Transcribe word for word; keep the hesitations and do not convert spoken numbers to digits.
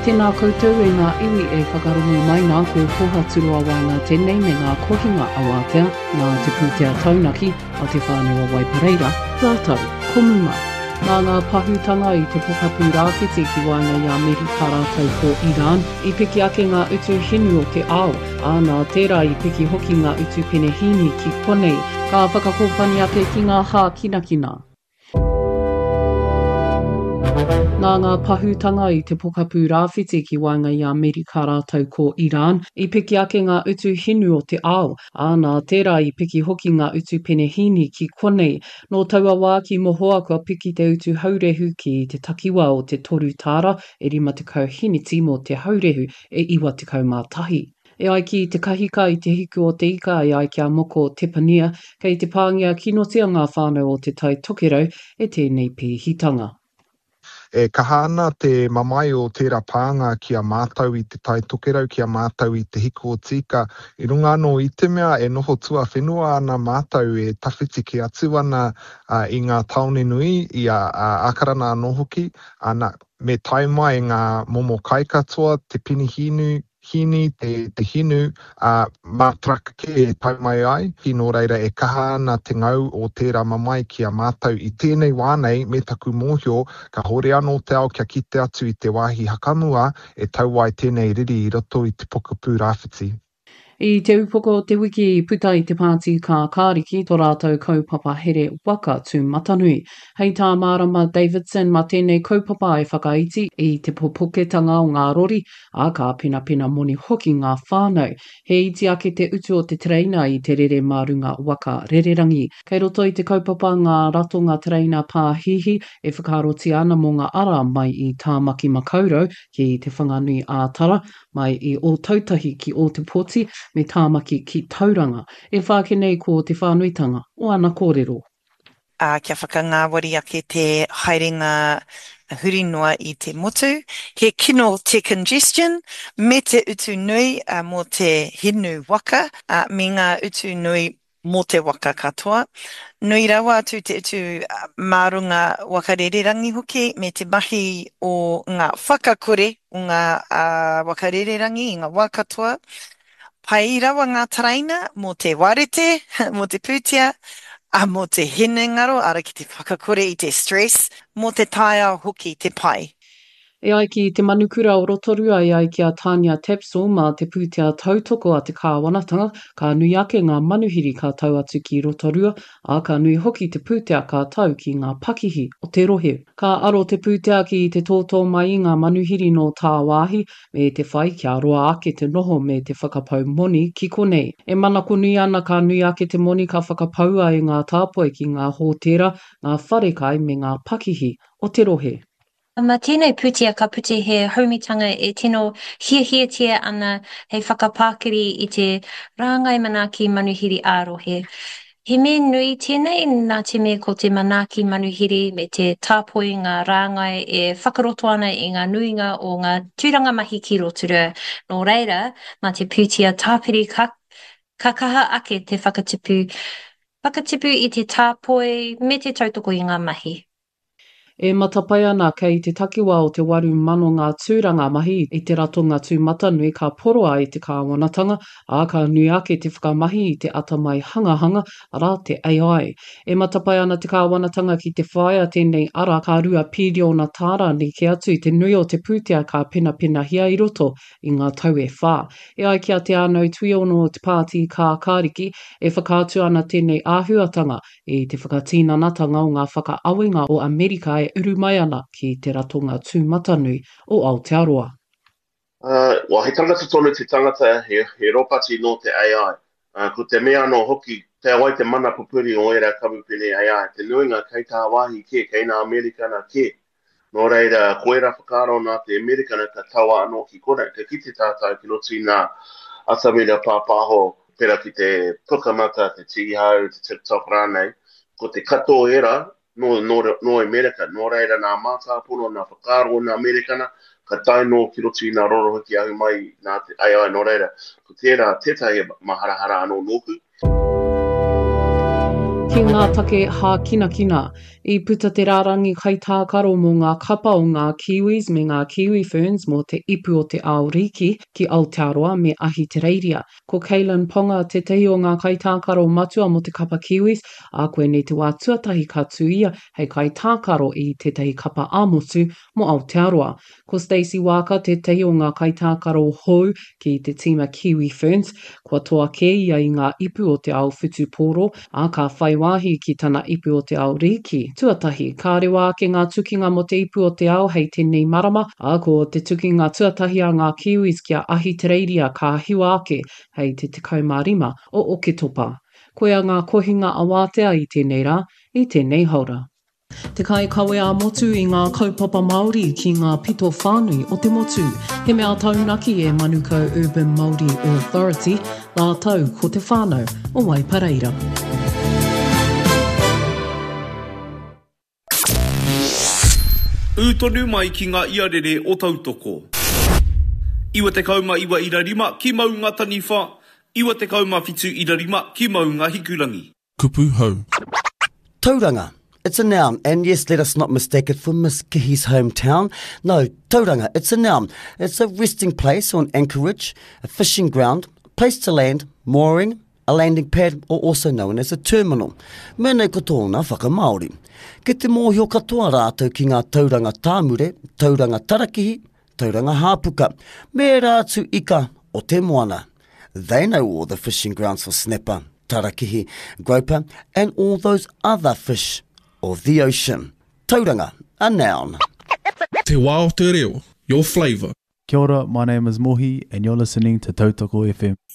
Ke ngā koutou e ngā iwi e whakarongo mai nā ko toha turoa wānga tēnei me ngā kohinga awātea nā te pūtea taunaki a te whānau Waipareira, rātau, komuma. Nā ngā pahutanga i te pokapū rāwhiti ki wānga i Amerika rātau ko Iran, i piki ake ngā utu hinu o te ao, a nā tērā i piki hoki ngā utu penehini ki konei, ka whakakopani ake ki ngā hā kinakina. Nā ngā pahutanga i te pokapū rāwhiti ki wānga i Amerika rātau ko Iran, i piki ake ngā utu hinu o te ao, a nā tērā i piki hoki ngā utu penehini ki konei, no taua wā ki mohoa kua piki te utu haurehu ki te takiwa o te toru tāra, e rima tekau hiniti mō te haurehu e iwa tekau mātahi. E ai ki te kahika i te hiku o te ika e ai kia moko o Tepania, kei te pāngia kinotia ngā whānau o te tai tokerau e tēnei pēhitanga. E kahana te mamai o tērā pānga ki a mātau i te tai tokerau, ki a mātau i te hiku o tika. I runga anō i te mea e noho tua whenua ana mātau e tawhiti ki atu ana uh, i ngā taone nui i a, a akarana anō hoki. Ana, me tai mai ngā momo kai katoa, te pinihinu, hini, te, te hinu, uh, mātraka ke e tai mai ai. Ki nō reira e kaha ana te ngau o tērā mamai ki a mātau i tēnei wānei me taku mōhio, ka hore anō te ao kia kite atu i te wāhi hakamua e tau ai tēnei riri i roto i te pokapū rāwhiti. I te upoko o te wiki i puta i te pāti ka kāriki tō rātou kaupapa here waka tū matanui. Hei tā Marama Davidson ma tēnei kaupapa e whakaiti i te popoketanga o ngā rori, a ka pina pina moni hoki ngā whānau. He iti ake te utu o te treina i te rere marunga waka rererangi. Kei roto i te kaupapa ngā ratonga treina pāhihi e whakaroti ana mō ngā ara mai i Tāmaki Makaurau ki te whanganui ātara, mai i o tautahi ki o te poti, me Tāmaki ki Tauranga, e whāke nei ko te whānuitanga o ana kōrero. Uh, kia whakangāwari ake te haerenga hurinua i te motu, he kino te congestion, me te utu nui uh, mō te hinu waka, uh, me ngā utu nui mō te waka katoa. Nui rawa atu te utu uh, marunga wakarererangi hoki, me te mahi o ngā whakakore o ngā uh, wakarererangi i ngā wākatoa. Pai rawa ngā taraina mō te warete, mō te pūtea, a mō te hene ngaro, ara ki te whakakore i te stress, mō te taia hoki te pai. E ai ki te manukura o Rotorua e ai ki a Tanya Tapsell ma te pūtea tautoko a te kāwanatanga, ka nui ake ngā manuhiri ka tau atu ki Rotorua, a ka nui hoki te pūtea ka tau ki ngā pakihi o te rohe. Ka aro te pūtea ki te tōtō mai i ngā manuhiri no tā wāhi, me te whai kia roa ake te noho me te whakapau moni ki konei. E manako nui ana ka nui ake te moni ka whakapaua i ngā tāpoe ki ngā hōtera, ngā wharekai me ngā pakihi o te rohe. Ma tēnei pūtea ka pute he haumitanga e tino hiahiatia ana hei whakapākiri i te rāngai manaki manuhiri ārohe. He me nui tēnei nā te me ko te manaki manuhiri me te tāpoi ngā rāngai e whakaroto ana i ngā nuinga o ngā tūranga mahi ki Rotorua. Nō reira, ma te pūtea tāpiri ka, ka kaha ake te whakatipu, whakatipu i te tāpoi me te tautoko i ngā mahi. E matapai ana kei te takiwa o te waru mano ngā tūranga mahi i te ratonga tū matanui ka poroa i te kāwanatanga, a ka nui ake te whakamahi i te atamai hangahanga ara te A I. E matapai ana te kāwanatanga ki te whaia tēnei ara ka rua piriona tāra ni ke atu i te nui o te pūtea ka pina pina hia i roto i ngā tau e whā. E ai kia te anau tuiono o te pāti ka kāriki e whakātu ana tēnei āhuatanga i te whakatīnanatanga o ngā whakaawenga o Amerika e uru mai ana ki te ratonga tūmatanui o Aotearoa. Uh, wa he tangata tonu te tangata he, he ropati no te A I. Uh, ko te mea no hoki te awai te mana pupuri o era kamupene A I. Te nuinga kei tā wāhi ke, kei nā Amerikana ke. Nō reira, koera whakaro nā te Amerikana ka tawa anō ki kona. Ka kite tātai ki roti nā atamira pāpāho pera ki te pukamata, te tihau, te TikTok rānei. Ko te kato era, no, no, no Amerika, no reira nā mātā pono, nā whakaro nā Amerikana, ka taino ki roti nā rorohiki ahu mai nā te A I no reira. Ko tērā tētahi maharahara anō nōku. Ki ngā take hā kina kina, i puta te rārangi kaitākaro mō ngā kapa o ngā kiwis me ngā kiwi ferns mō te ipu o te ao riki ki Aotearoa me Ahitereiria. Ko Kaylan Ponga te tehi o ngā kaitākaro matua mō te kapa kiwis, a koe nei te wā tuatahi ka tuia hei kaitākaro i te tehi kapa āmotu mō Aotearoa. Ko Stacey Waka te tehi o ngā kaitākaro hou ki te tima Kiwi Ferns, kua toa ke ia i ngā ipu o te ao Whutupōro, a ka whaiwahi ki tana ipu o te ao Riki. Tuatahi, ka rewa ke ngā tukinga mo te ipu o te ao hei tēnei marama, a ko te tukinga tuatahi a ngā Kiwis kia Ahitereiria ka hiwa ake hei te tekau mā rima o Oketopa. Koe a ngā kohinga awātea i tēnei rā, i tēnei haura. Te kai kawe a motu i ngā kaupapa Māori ki ngā pito whānui o te motu. He mea taunaki e Manukau Urban Māori Authority, ngā tau ko te whānau o Waipareira. Ūtonu mai ki ngā iarere o tautoko. Iwa te kauma iwa ira rima ki mau ngā taniwha, iwa te kauma whitu ira rima ki mau ngā hikurangi. Kupu hau. Tauranga. It's a noun, and yes, let us not mistake it for Miss Kihi's hometown. No, Tauranga, it's a noun. It's a resting place or an anchorage, a fishing ground, a place to land, mooring, a landing pad, or also known as a terminal. Mēnei ko tōna whakamaori. Ke te mōhio katoa rātou ki ngā tauranga tāmure, tauranga tarakihi, tauranga hāpuka, me rātu ika o te moana. They know all the fishing grounds for snapper, tarakihi, groper, and all those other fish of the ocean. Tauranga, a noun. Te wā o te reo, your flavour. Kia ora, my name is Mohi, and you're listening to Tautoko F M.